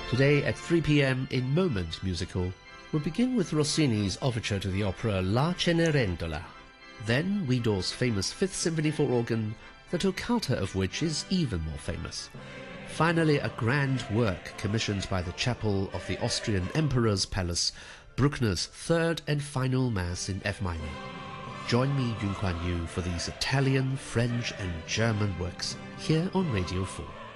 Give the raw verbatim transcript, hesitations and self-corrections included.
Today at three p m in Moment Musical, we'll begin with Rossini's overture to the opera La Cenerentola, then Widor's famous Fifth Symphony for organ, the toccata of which is even more famous. Finally, a grand work commissioned by the chapel of the Austrian Emperor's Palace, Bruckner's third and final Mass in F minor. Join me, Yun Kuan Yu, for these Italian, French and German works here on Radio four.